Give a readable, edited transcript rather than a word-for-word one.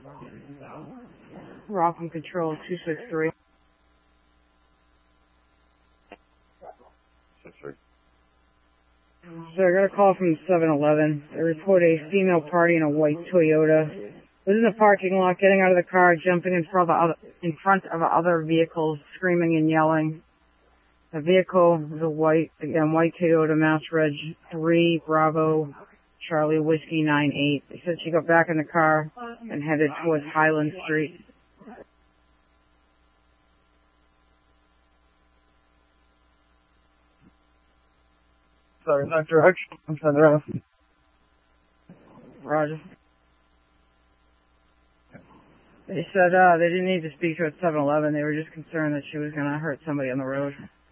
Rockland Control 263. 63. So I got a call from 7-Eleven. They report a female party in a white Toyota was in the parking lot, getting out of the car, jumping in front of other vehicles, screaming and yelling. The vehicle was a white Toyota Mouse Reg 3 Bravo Charlie Whiskey 98. They said she got back in the car and headed towards Highland Street. Sorry, not direction. I'm trying to ask. Roger. They said they didn't need to speak to her at 7-Eleven. They were just concerned that she was going to hurt somebody on the road.